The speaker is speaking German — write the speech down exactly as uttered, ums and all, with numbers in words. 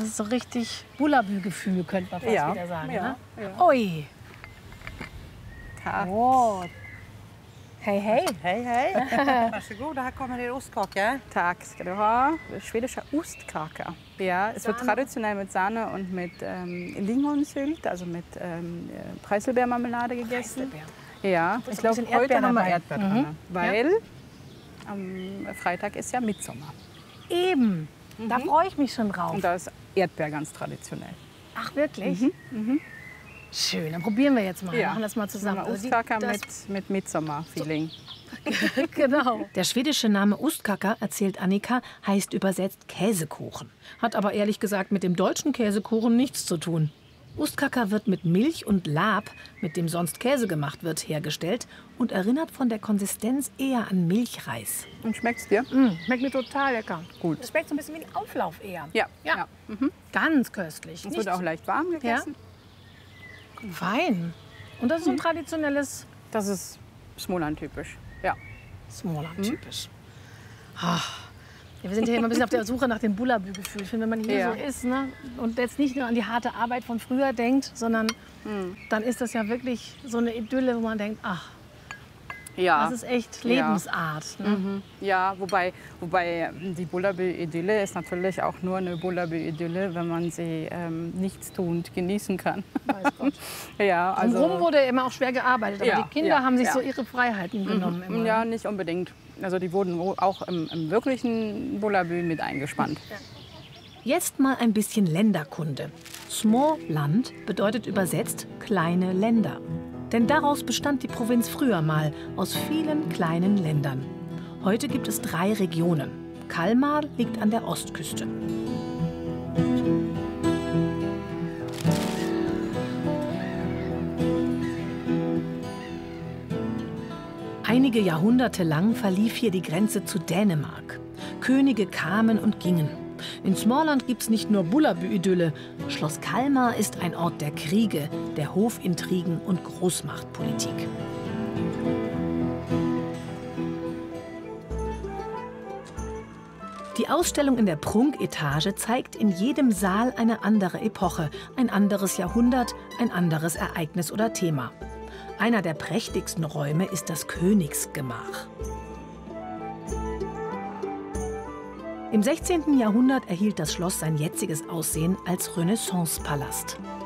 ist so richtig Bullabü-Gefühl, könnte man fast Ja, wieder sagen. ja, Ne? ja. Ui. Tack. Oh. Hej, hej. Hej, hej. Varsågod, här kommer er ostkaka. Tack ska du ha. Schwedischer Ostkaka. Ja, es wird Sahne. traditionell mit Sahne und mit ähm, Lingonsylt, also mit ähm, Preiselbeermarmelade gegessen. Preiselbeer. Ja, ist ich ein glaube, bisschen heute Erdbeer haben wir dabei. Erdbeer Mhm. drin, weil am Freitag ist ja Mittsommer. Eben. Da freue ich mich schon drauf. Und da ist Erdbeer ganz traditionell. Ach, wirklich? Mhm. Schön, dann probieren wir jetzt mal. Ja. Machen das mal zusammen. Machen wir Also die- Ostkaka das- mit, mit Mittsommer-Feeling. Genau. Der schwedische Name Ostkaka, erzählt Annika, heißt übersetzt Käsekuchen. Hat aber ehrlich gesagt mit dem deutschen Käsekuchen nichts zu tun. Ostkaka wird mit Milch und Lab, mit dem sonst Käse gemacht wird, hergestellt und erinnert von der Konsistenz eher an Milchreis. Und schmeckt's dir? Mm, schmeckt mir total lecker. Gut. Das schmeckt so ein bisschen wie ein Auflauf eher. Ja. Ja. Ganz köstlich. Es Nicht wird auch leicht warm gegessen. fein. Und das ist so ein traditionelles Das ist Småland-typisch. Ja. Småland-typisch. Ah. Ja, wir sind hier immer ein bisschen auf der Suche nach dem Bullabü-Gefühl. Ich finde, wenn man hier Ja. so ist, ne, und jetzt nicht nur an die harte Arbeit von früher denkt, sondern dann ist das ja wirklich so eine Idylle, wo man denkt, ach, Ja. das ist echt Ja. Lebensart. Ne? Ja, wobei, wobei die Bullabü-Idylle ist natürlich auch nur eine Bullabü-Idylle, wenn man sie ähm, nichtstuend genießen kann. Weiß Gott. Ja, Also, Drumherum wurde immer auch schwer gearbeitet, aber Ja, die Kinder ja, haben sich ja. so ihre Freiheiten genommen. Immer. Ja, nicht unbedingt. Also die wurden auch im, im wirklichen Bullabü mit eingespannt. Jetzt mal ein bisschen Länderkunde. Småland bedeutet übersetzt kleine Länder. Denn daraus bestand die Provinz früher mal aus vielen kleinen Ländern. Heute gibt es drei Regionen. Kalmar liegt an der Ostküste. Einige Jahrhunderte lang verlief hier die Grenze zu Dänemark. Könige kamen und gingen. In Småland gibt es nicht nur Bullabü-Idylle. Schloss Kalmar ist ein Ort der Kriege, der Hofintrigen und Großmachtpolitik. Die Ausstellung in der Prunketage zeigt in jedem Saal eine andere Epoche, ein anderes Jahrhundert, ein anderes Ereignis oder Thema. Einer der prächtigsten Räume ist das Königsgemach. Im sechzehnten Jahrhundert erhielt das Schloss sein jetziges Aussehen als Renaissancepalast.